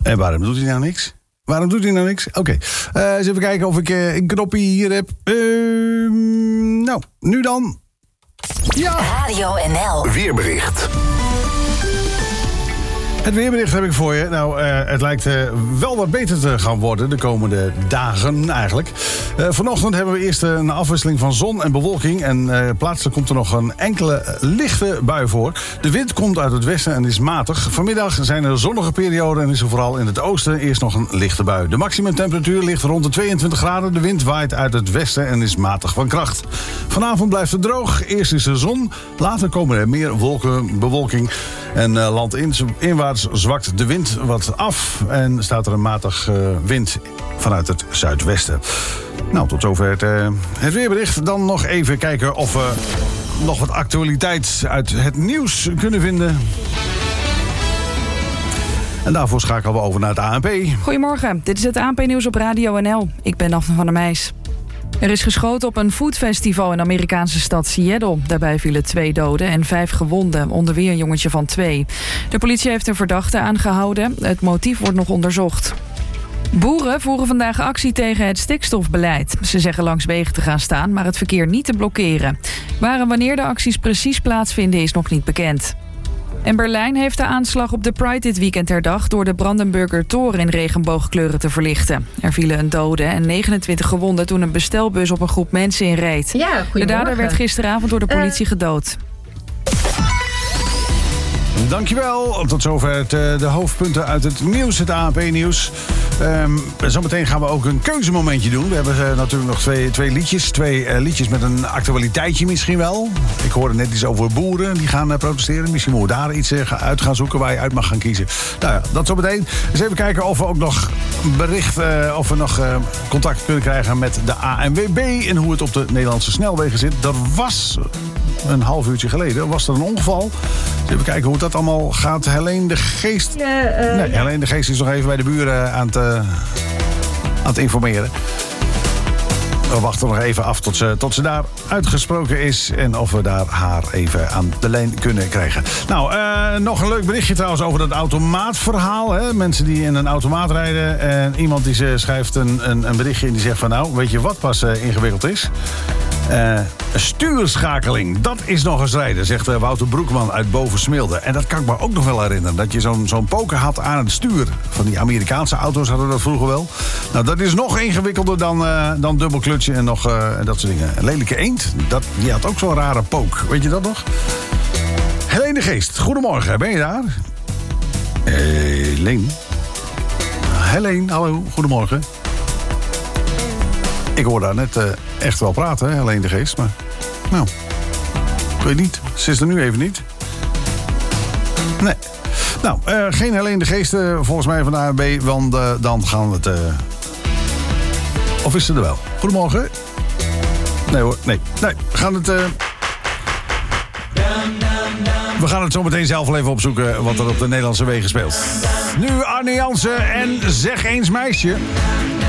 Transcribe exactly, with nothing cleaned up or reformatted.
En waarom doet hij nou niks? Waarom doet hij nou niks? Oké, okay. uh, eens even kijken of ik uh, een knopje hier heb. Uh, nou, nu dan. Ja! Radio N L. Weerbericht. Het weerbericht heb ik voor je. Nou, uh, het lijkt uh, wel wat beter te gaan worden de komende dagen eigenlijk. Uh, vanochtend hebben we eerst een afwisseling van zon en bewolking. En uh, plaatselijk komt er nog een enkele lichte bui voor. De wind komt uit het westen en is matig. Vanmiddag zijn er zonnige perioden en is er vooral in het oosten eerst nog een lichte bui. De maximumtemperatuur ligt rond de tweeëntwintig graden. De wind waait uit het westen en is matig van kracht. Vanavond blijft het droog. Eerst is er zon. Later komen er meer wolken, bewolking. En uh, landinwaarts zwakt de wind wat af en staat er een matig uh, wind vanuit het zuidwesten. Nou, tot zover het, uh, het weerbericht. Dan nog even kijken of we nog wat actualiteit uit het nieuws kunnen vinden. En daarvoor schakelen we over naar het A N P. Goedemorgen, dit is het A N P-nieuws op Radio N L. Ik ben Daphne van der Meijs. Er is geschoten op een foodfestival in de Amerikaanse stad Seattle. Daarbij vielen twee doden en vijf gewonden, onder wie een jongetje van twee. De politie heeft een verdachte aangehouden. Het motief wordt nog onderzocht. Boeren voeren vandaag actie tegen het stikstofbeleid. Ze zeggen langs wegen te gaan staan, maar het verkeer niet te blokkeren. Waar en wanneer de acties precies plaatsvinden is nog niet bekend. En Berlijn heeft de aanslag op de Pride dit weekend herdacht door de Brandenburger Tor in regenboogkleuren te verlichten. Er vielen een dode en negenentwintig gewonden toen een bestelbus op een groep mensen inreed. Ja, de dader werd gisteravond door de politie uh... gedood. Dankjewel. Tot zover het, uh, de hoofdpunten uit het nieuws, het A N P-nieuws. Um, zometeen gaan we ook een keuzemomentje doen. We hebben uh, natuurlijk nog twee, twee liedjes. Twee uh, liedjes met een actualiteitje misschien wel. Ik hoorde net iets over boeren die gaan uh, protesteren. Misschien moeten we daar iets uh, uit gaan zoeken waar je uit mag gaan kiezen. Nou ja, dat zometeen. Dus even kijken of we ook nog bericht, uh, of we nog uh, contact kunnen krijgen met de A N W B en hoe het op de Nederlandse snelwegen zit. Er was een half uurtje geleden was er een ongeval. Dus even kijken hoe dat allemaal gaat. Helene de Geest. Ja, uh, nee, ja. Helene de Geest is nog even bij de buren aan het, uh, aan het informeren. We wachten nog even af tot ze, tot ze daar uitgesproken is. En of we daar haar even aan de lijn kunnen krijgen. Nou, uh, nog een leuk berichtje trouwens over dat automaatverhaal. Hè? Mensen die in een automaat rijden. En iemand die ze schrijft een, een, een berichtje en die zegt van nou, weet je wat pas uh, ingewikkeld is? Uh, stuurschakeling, dat is nog eens rijden, zegt uh, Wouter Broekman uit Bovensmilde. En dat kan ik me ook nog wel herinneren. Dat je zo'n, zo'n poker had aan het stuur. Van die Amerikaanse auto's hadden dat vroeger wel. Nou, dat is nog ingewikkelder dan, uh, dan dubbelklutsen en nog uh, dat soort dingen. Een lelijke eend, dat, die had ook zo'n rare pook. Weet je dat nog? Helene de Geest, goedemorgen, ben je daar? Helene? Helene, hallo, goedemorgen. Ik hoor daar net uh, echt wel praten, hè, Helene de Geest. Maar, nou, ik weet niet. Ze is er nu even niet. Nee. Nou, uh, geen Helene de Geest uh, volgens mij van de A N B, want uh, dan gaan we het... Uh... Of is ze er wel? Goedemorgen. Nee hoor, nee. Nee, we gaan het... Uh... We gaan het zo meteen zelf wel even opzoeken wat er op de Nederlandse wegen speelt. Nu Arne Jansen en Zeg eens meisje.